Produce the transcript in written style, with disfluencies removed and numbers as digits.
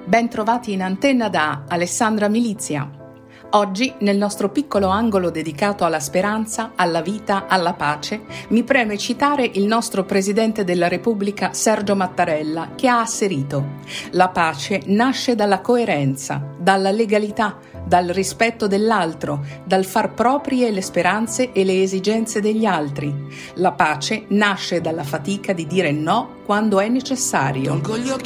Ben trovati in antenna da Alessandra Milizia. Oggi, nel nostro piccolo angolo dedicato alla speranza, alla vita, alla pace, mi preme citare il nostro Presidente della Repubblica Sergio Mattarella, che ha asserito: la pace nasce dalla coerenza, dalla legalità, dal rispetto dell'altro, dal far proprie le speranze e le esigenze degli altri. La pace nasce dalla fatica di dire no quando è necessario. Tolgo gli occhi